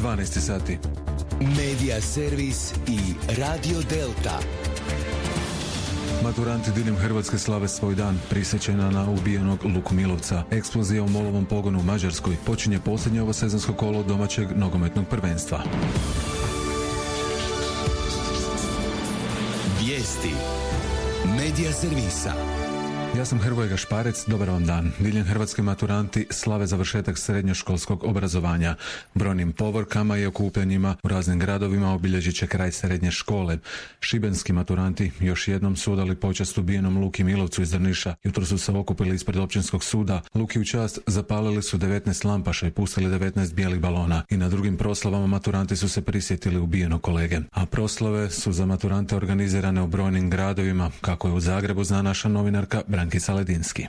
12 sati. Medija servis i Radio Delta. Maturanti diljem Hrvatske slave svoj dan, prisjećena na ubijenog Luku Milovca. Eksplozija u Molovom pogonu u Mađarskoj počinje posljednje ovo sezonsko kolo domaćeg nogometnog prvenstva. Vijesti. Medija servisa. Ja sam Hrvoje Gašparec, dobar vam dan. Diljem Hrvatske maturanti slave završetak srednjoškolskog obrazovanja. Brojnim povorkama i okupljanjima u raznim gradovima obilježit će kraj srednje škole. Šibenski maturanti još jednom su odali počast ubijenom Luki Milovcu iz Drniša. Jutro su se okupili ispred općinskog suda. Luki u čast zapalili su 19 lampaša i pustili 19 bijelih balona. I na drugim proslavama maturanti su se prisjetili ubijenog kolege. A proslave su za maturante organizirane u brojnim gradovima, kako je u Zagrebu zna naša novinarka Brankica Ledinski.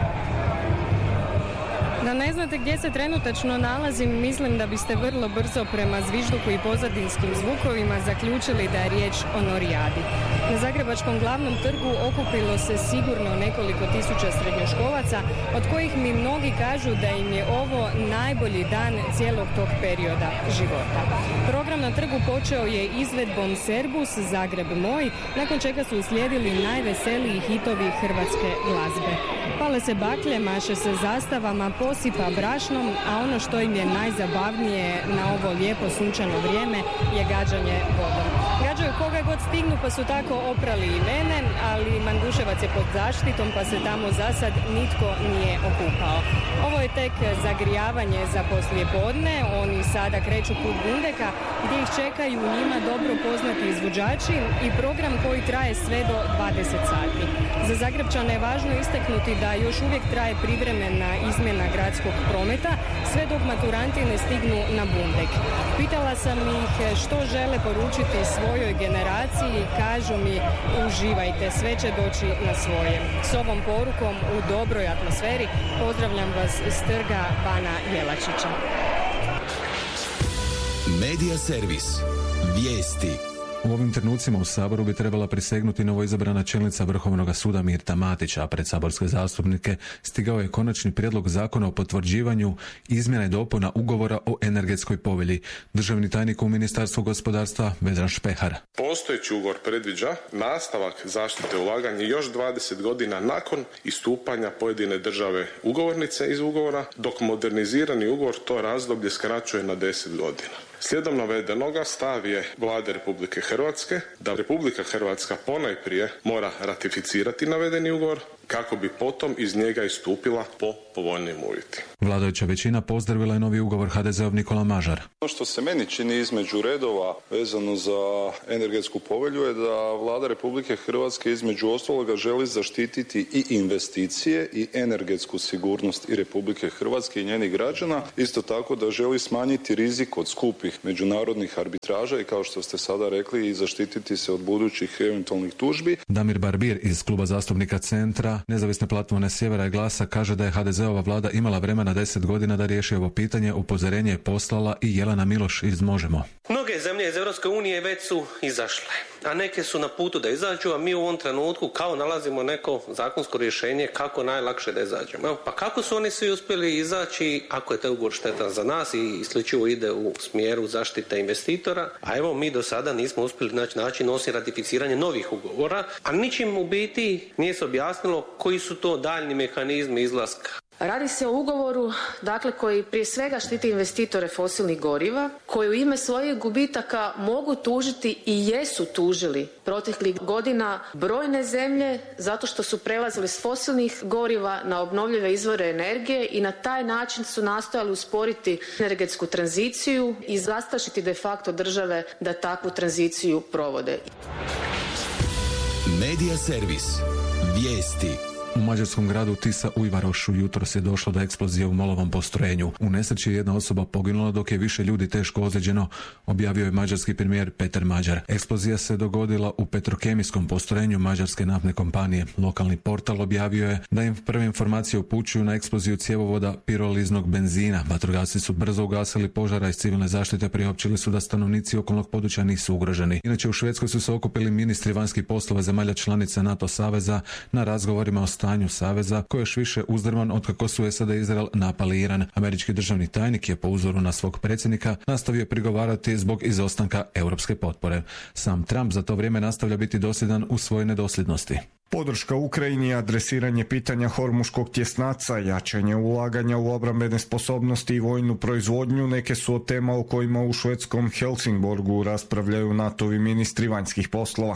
Da ne znate gdje se trenutačno nalazim, mislim da biste vrlo brzo prema zvižduku i pozadinskim zvukovima zaključili da je riječ o Norijadi. Na Zagrebačkom glavnom trgu okupilo se sigurno nekoliko tisuća srednjoškolaca, od kojih mi mnogi kažu da im je ovo najbolji dan cijelog tog perioda života. Program na trgu počeo je izvedbom Serbus, Zagreb moj, nakon čega su uslijedili najveseliji hitovi hrvatske glazbe. Pale se baklje, maše se zastavama, posipa brašnom, a ono što im je najzabavnije na ovo lijepo sunčano vrijeme je gađanje vodom. Gađaju koga god stignu, pa su tako oprali i mene, ali Manduševac je pod zaštitom, pa se tamo zasad nitko nije okupao. Ovo je tek zagrijavanje za poslijepodne, oni sada kreću put Bundeka, gdje ih čekaju njima dobro poznati izvođači i program koji traje sve do 20 sati. Za Zagrebčane je važno istaknuti da još uvijek traje privremena izmjena gradskog prometa, sve dok maturanti ne stignu na Bundek. Pitala sam ih što žele poručiti svojoj generaciji, kažu mi uživajte, sve će doći na svoje. S ovom porukom u dobroj atmosferi pozdravljam vas iz trga Bana Jelačića. Medija servis. Vijesti. U ovim trenucima u Saboru bi trebala prisegnuti novoizabrana čelnica Vrhovnog suda Mirta Matić, a pred saborske zastupnike stigao je konačni prijedlog zakona o potvrđivanju izmjena i dopuna ugovora o energetskoj povelji. Državni tajnik u Ministarstvu gospodarstva Vedran Špehar. Postojeći ugovor predviđa nastavak zaštite ulaganja još 20 godina nakon istupanja pojedine države ugovornice iz ugovora, dok modernizirani ugovor to razdoblje skraćuje na 10 godina. Slijedom navedenoga stav je Vlade Republike Hrvatske da Republika Hrvatska ponajprije mora ratificirati navedeni ugovor kako bi potom iz njega istupila po povoljnim uvjetima. Vladajuća većina pozdravila je novi ugovor HDZ-ov Nikola Mažar. Ono što se meni čini između redova vezano za energetsku povelju je da Vlada Republike Hrvatske između ostaloga želi zaštititi i investicije i energetsku sigurnost i Republike Hrvatske i njenih građana. Isto tako da želi smanjiti rizik od skupih međunarodnih arbitraža i kao što ste sada rekli i zaštititi se od budućih eventualnih tužbi. Damir Barbir iz kluba zastupnika Centra, Nezavisne platforme Sjevera i Glasa kaže da je HDZ-ova vlada imala vremena 10 godina da riješi ovo pitanje. Upozorenje je poslala i Jelena Miloš iz Možemo. Mnoge zemlje iz Europske unije već su izašle, a neke su na putu da izađu, a mi u ovom trenutku kao nalazimo neko zakonsko rješenje kako najlakše da izađemo. Evo, pa kako su oni svi uspjeli izaći ako je taj ugovor štetan za nas i isključivo ide u smjeru zaštite investitora, a evo mi do sada nismo uspjeli naći način osim ratificiranja novih ugovora, a ničim u biti nije se objasnilo koji su to daljni mehanizmi izlaska. Radi se o ugovoru, dakle, koji prije svega štiti investitore fosilnih goriva, koji u ime svojih gubitaka mogu tužiti i jesu tužili proteklih godina brojne zemlje zato što su prelazili s fosilnih goriva na obnovljive izvore energije i na taj način su nastojali usporiti energetsku tranziciju i zastrašiti de facto države da takvu tranziciju provode. Medija servis. Vijesti. U mađarskom gradu Tisa Ujvarošu jutros je došlo do eksplozije u Molovom postrojenju. U nesreći je jedna osoba poginula dok je više ljudi teško ozlijeđeno, objavio je mađarski premijer Peter Mađar. Eksplozija se dogodila u petrokemijskom postrojenju mađarske naftne kompanije. Lokalni portal objavio je da im prve informacije upućuju na eksploziju cjevovoda piroliznog benzina. Vatrogasci su brzo ugasili požara iz civilne zaštite, priopćili su da stanovnici okolnog područja nisu ugroženi. Inače u Švedskoj su se okupili ministri vanjskih poslova zemalja članica NATO saveza na razgovorima o stanju stanju saveza koji je još više uzdrman otkako su SAD i Izrael napali Iran. Američki državni tajnik je po uzoru na svog predsjednika nastavio prigovarati zbog izostanka europske potpore. Sam Trump za to vrijeme nastavlja biti dosljedan u svojoj nedosljednosti. Podrška Ukrajini, adresiranje pitanja Hormuškog tjesnaca, jačanje ulaganja u obrambene sposobnosti i vojnu proizvodnju neke su od tema o kojima u švedskom Helsingborgu raspravljaju NATO-vi ministri vanjskih poslova.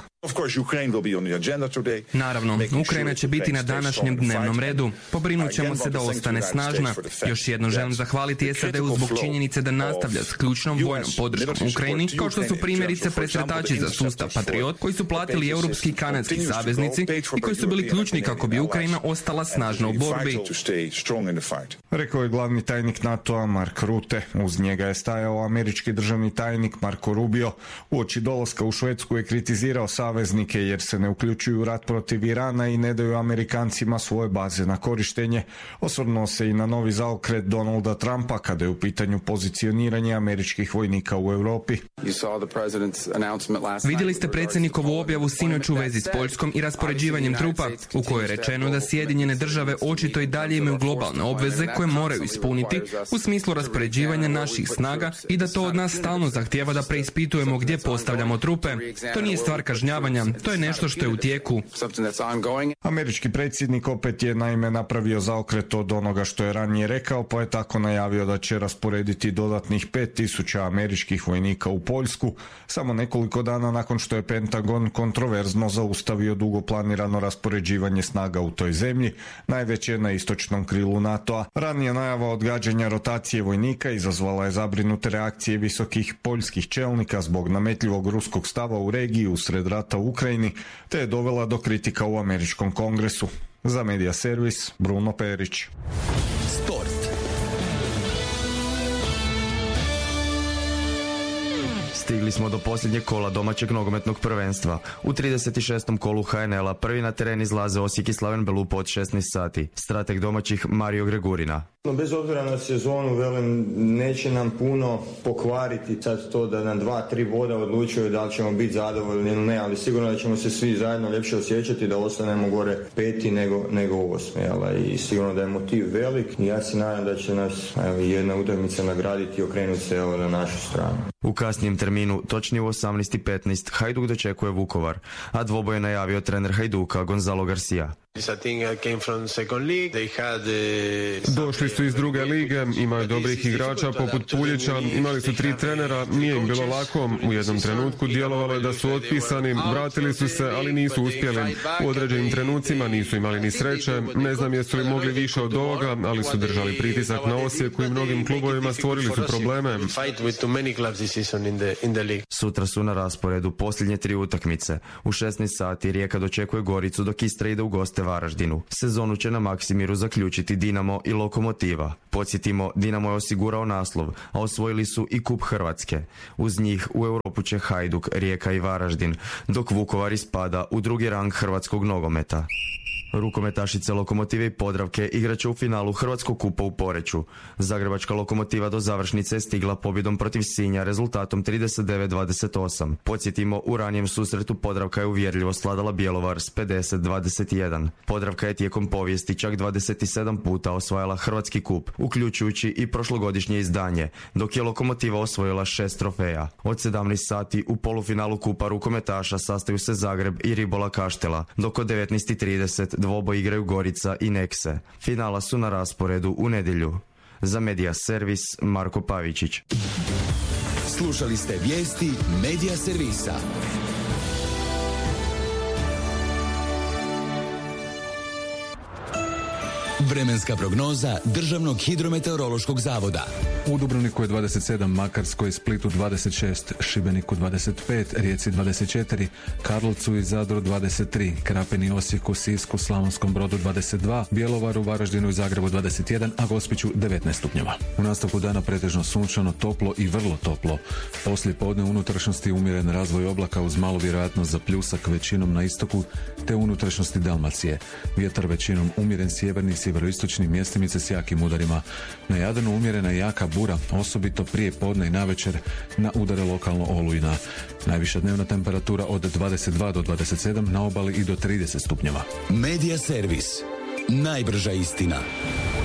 Naravno, Ukrajina će biti na današnjem dnevnom redu. Pobrinut ćemo se da ostane snažna. Još jednom želim zahvaliti SAD-u zbog činjenice da nastavlja s ključnom vojnom podrškom Ukrajini, kao što su primjerice presretači za sustav Patriot, koji su platili europski i kanadski saveznici i koji su bili ključni kako bi Ukrajina ostala snažna u borbi. Rekao je glavni tajnik NATO-a Mark Rutte. Uz njega je stajao američki državni tajnik Marco Rubio. Uoči dolaska u Švedsku je kritizirao saveznike jer se ne uključuju u rat protiv Irana i ne daju Amerikancima svoje baze na korištenje. Osvrnuo se i na novi zaokret Donalda Trumpa kada je u pitanju pozicioniranje američkih vojnika u Europi. Vidjeli ste predsjednikovu objavu sinoć u vezi s Poljskom i raspoređivanjem trupa, u kojoj je rečeno da Sjedinjene države očito i dalje imaju globalne obveze koje moraju ispuniti u smislu raspoređivanja naših snaga i da to od nas stalno zahtijeva da preispitujemo gdje postavljamo trupe. To nije stvar kažnjavanja, to je nešto što je u tijeku. Američki predsjednik opet je naime napravio zaokret od onoga što je ranije rekao, pa je tako najavio da će rasporediti dodatnih 5000 američkih vojnika u Poljsku, samo nekoliko dana nakon što je Pentagon kontroverzno zaustavio dugo planirano raspoređivanje snaga u toj zemlji, najveće na istočnom krilu NATO-a. Ranija najava odgađanja rotacije vojnika izazvala je zabrinute reakcije visokih poljskih čelnika zbog nametljivog ruskog stava u regiji usred rata u Ukrajini, te je dovela do kritika u američkom kongresu. Za Media Servis, Bruno Perić. Sport. Stigli smo do posljednjeg kola domaćeg nogometnog prvenstva. U 36. kolu HNL-a prvi na teren izlaze Osijek i Slaven Belupo od 16 sati. Strateg domaćih Mario Gregurina. Bez obzira na sezonu, velim, neće nam puno pokvariti sad to da nam 2-3 boda odlučuju da li ćemo biti zadovoljni ili ne, ali sigurno da ćemo se svi zajedno ljepše osjećati da ostanemo gore 5. nego 8. I sigurno da je motiv velik i ja se nadam da će nas jedna utakmica nagraditi i okrenuti se na našu stranu. U kasnijem terminu, točnije u 18:15, Hajduk dočekuje Vukovar, a dvoboj je najavio trener Hajduka Gonzalo Garcia. Došli su iz druge lige, imaju dobrih igrača poput Puljića, imali su 3 trenera, nije im bilo lako, u jednom trenutku djelovalo je da su otpisani, vratili su se, ali nisu uspjeli. U određenim trenucima nisu imali ni sreće, ne znam jesu li mogli više od ovoga, ali su držali pritisak na Osijeku i mnogim klubovima stvorili su probleme. Sutra su na rasporedu posljednje 3 utakmice. U 16 sati Rijeka dočekuje Goricu dok Istra ide u goste Varaždinu. Sezonu će na Maksimiru zaključiti Dinamo i Lokomotiva. Podsjetimo, Dinamo je osigurao naslov, a osvojili su i Kup Hrvatske. Uz njih u Europu će Hajduk, Rijeka i Varaždin, dok Vukovar ispada u drugi rang hrvatskog nogometa. Rukometašice Lokomotive i Podravke igraće u finalu Hrvatskog kupa u Poreču. Zagrebačka Lokomotiva do završnice je stigla pobjedom protiv Sinja rezultatom 39-28. Podsjetimo, u ranijem susretu Podravka je uvjerljivo sladala Bjelovar s 50-21. Podravka je tijekom povijesti čak 27 puta osvajala Hrvatski kup, uključujući i prošlogodišnje izdanje, dok je Lokomotiva osvojila 6 trofeja. Od 17 sati u polufinalu kupa rukometaša sastaju se Zagreb i Ribola Kaštela, dok od 19:30 dvoboj igraju Gorica i Nekse. Finala su na rasporedu u nedjelju. Za Media Servis, Marko Pavičić. Slušali ste vijesti Media Servisa. Vremenska prognoza Državnog hidrometeorološkog zavoda. U Dubrovniku je 27, Makarskoj i Splitu 26, Šibeniku 25, Rijeci 24, Karlovcu i Zadru 23, Krapini, Osijeku, Sisku, Slavonskom Brodu 22, Bjelovaru, Varaždinu i Zagrebu 21, a Gospiću 19 stupnjeva. U nastavku dana pretežno sunčano, toplo i vrlo toplo. Poslije podne unutrašnjosti umjeren razvoj oblaka uz malu vjerojatnost za pljusak većinom na istoku te unutrašnjosti Dalmacije. Vjetar većinom umjeren sjeverni, sjeveroistočnim mjestimice s jakim udarima. Na Jadranu umjerena jaka bura, osobito prije podne i navečer na udare lokalno olujna. Najviša dnevna temperatura od 22 do 27, na obali i do 30 stupnjeva. Media Servis. Najbrža istina.